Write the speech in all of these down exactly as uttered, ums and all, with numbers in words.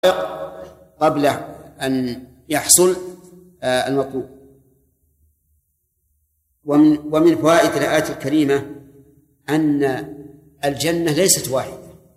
قبل أن يحصل المطلوب. ومن ومن فوائد الآية الكريمة أن الجنة ليست واحدة،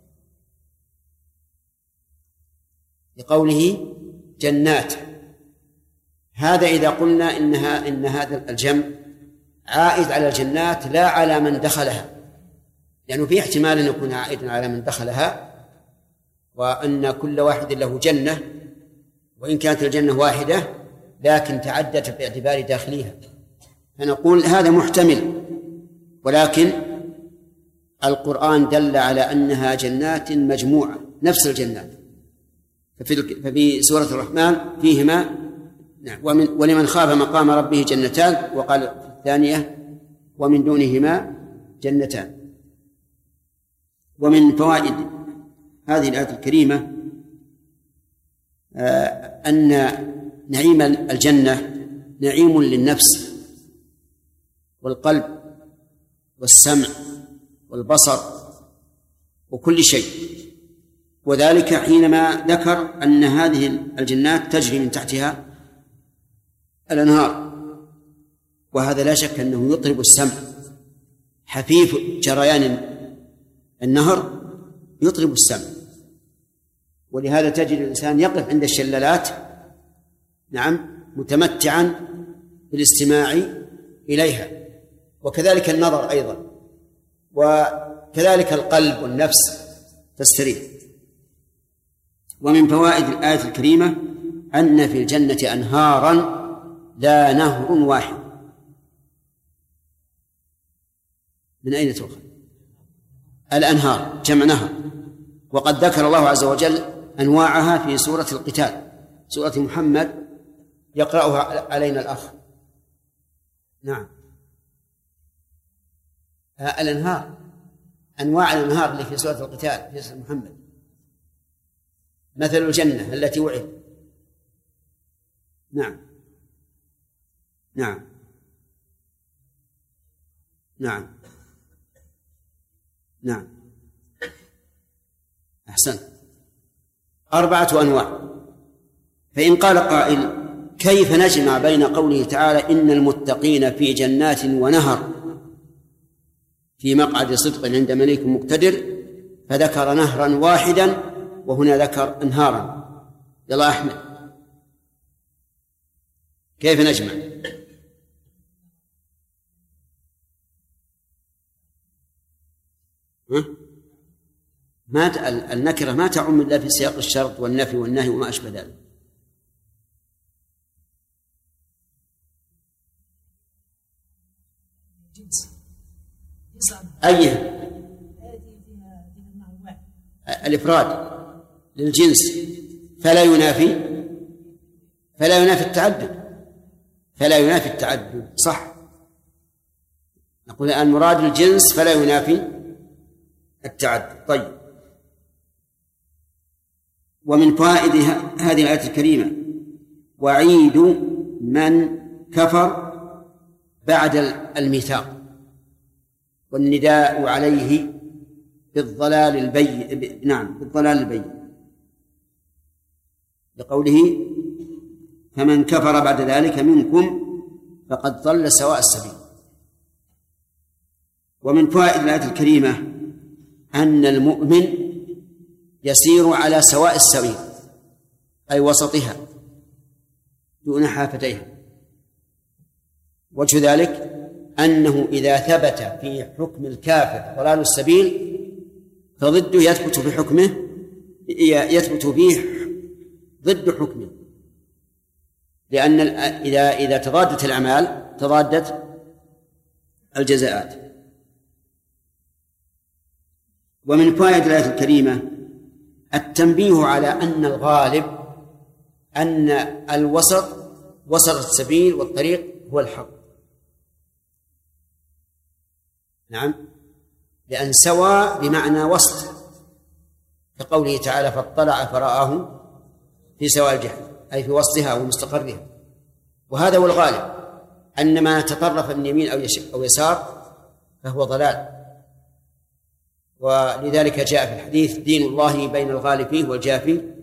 لقوله جنات. هذا إذا قلنا إنها إن هذا الجمع عائد على الجنات لا على من دخلها، لأنه في احتمال أن يكون عائدا على من دخلها، وأن كل واحد له جنة، وإن كانت الجنة واحدة لكن تعدت باعتبار داخليها، فنقول هذا محتمل. ولكن القرآن دل على أنها جنات مجموعة نفس الجنات. ففي سورة الرحمن فيهما ومن ولمن خاف مقام ربه جنتان، وقال في الثانية ومن دونهما جنتان. ومن فوائد هذه الآية الكريمة أن نعيم الجنة نعيم للنفس والقلب والسمع والبصر وكل شيء، وذلك حينما ذكر أن هذه الجنات تجري من تحتها الأنهار، وهذا لا شك أنه يطرب السمع. حفيف جريان النهر يطرب السمع، ولهذا تجد الإنسان يقف عند الشلالات نعم متمتعا بالاستماع إليها، وكذلك النظر أيضا، وكذلك القلب والنفس تستريح. ومن فوائد الآية الكريمة أن في الجنة أنهارا لا نهر واحد. من أين تؤخذ الأنهار؟ جمع نهر، وقد ذكر الله عز وجل أنواعها في سورة القتال، سورة محمد يقرأها علينا الأخ. نعم الأنهار، أنواع الأنهار اللي في سورة القتال في سورة محمد. مثل الجنة التي وعد. نعم نعم نعم نعم أحسن، أربعة أنواع. فإن قال قائل كيف نجمع بين قوله تعالى إن المتقين في جنات ونهر في مقعد صدق عند مليك مقتدر، فذكر نهرا واحدا وهنا ذكر أنهارا؟ يلا أحمد، كيف نجمع؟ ما النكرة ما تعم إلا في سياق الشرط والنفي والنهي وما أشبه ذلك. أي الإفراد للجنس فلا ينافي فلا ينافي التعدد فلا ينافي التعدد صح. نقول الآن مراد الجنس فلا ينافي التعدد. طيب، ومن فوائد هذه الآية الكريمة وعيد من كفر بعد الميثاق والنداء عليه بالضلال البين. نعم بالضلال البين، لقوله فمن كفر بعد ذلك منكم فقد ضل سواء السبيل. ومن فوائد الآية الكريمة أن المؤمن يسير على سواء السبيل أي وسطها دون حافتيها. وجه ذلك أنه إذا ثبت في حكم الكافر ضلال السبيل فضده يثبت في حكمه يثبت فيه ضد حكمه، لأن إذا إذا تضادت الأعمال تضادت الجزاءات. ومن فوائد الآية الكريمة التنبيه على أن الغالب أن الوسط وسط السبيل والطريق هو الحق. نعم، لأن سوى بمعنى وسط، كقوله تعالى فاطلع فرآه في سواء الجحيم أي في وسطها ومستقرها. وهذا هو الغالب، أن ما تطرف من يمين أو يسار فهو ضلال. ولذلك جاء في الحديث دين الله بين الغالي فيه والجافي